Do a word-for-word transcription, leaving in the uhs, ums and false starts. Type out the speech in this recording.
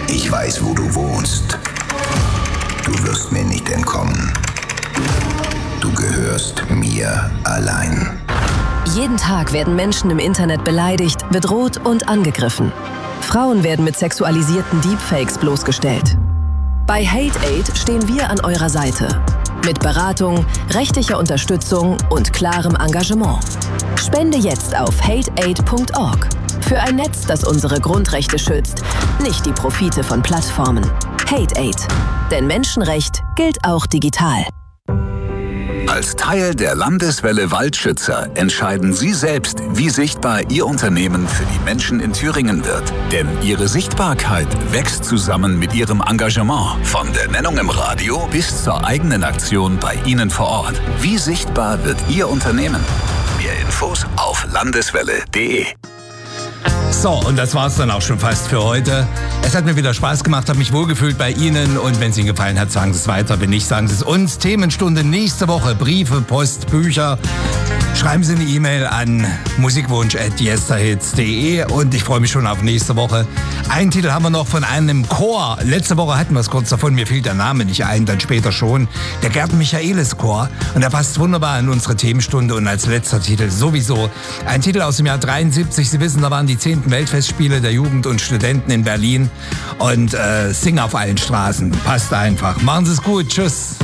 Ich weiß, wo du wohnst. Du wirst mir nicht entkommen. Du gehörst mir allein. Jeden Tag werden Menschen im Internet beleidigt, bedroht und angegriffen. Frauen werden mit sexualisierten Deepfakes bloßgestellt. Bei HateAid stehen wir an eurer Seite. Mit Beratung, rechtlicher Unterstützung und klarem Engagement. Spende jetzt auf hate aid punkt org. Für ein Netz, das unsere Grundrechte schützt, nicht die Profite von Plattformen. HateAid. Denn Menschenrecht gilt auch digital. Als Teil der Landeswelle Waldschützer entscheiden Sie selbst, wie sichtbar Ihr Unternehmen für die Menschen in Thüringen wird. Denn Ihre Sichtbarkeit wächst zusammen mit Ihrem Engagement. Von der Nennung im Radio bis zur eigenen Aktion bei Ihnen vor Ort. Wie sichtbar wird Ihr Unternehmen? Mehr Infos auf landeswelle punkt de. So, und das war's dann auch schon fast für heute. Es hat mir wieder Spaß gemacht, habe mich wohlgefühlt bei Ihnen. Und wenn es Ihnen gefallen hat, sagen Sie es weiter. Wenn nicht, sagen Sie es uns. Themenstunde nächste Woche. Briefe, Post, Bücher. Schreiben Sie eine E-Mail an musikwunsch at yesterhits punkt de und ich freue mich schon auf nächste Woche. Einen Titel haben wir noch von einem Chor. Letzte Woche hatten wir es kurz davon, mir fiel der Name nicht ein, dann später schon. Der Gerd Michaelis Chor. Und der passt wunderbar in unsere Themenstunde und als letzter Titel sowieso ein Titel aus dem Jahr dreiundsiebzig. Sie wissen, da waren die zehnten Weltfestspiele der Jugend und Studenten in Berlin und äh, Sing auf allen Straßen. Passt einfach. Machen Sie es gut. Tschüss.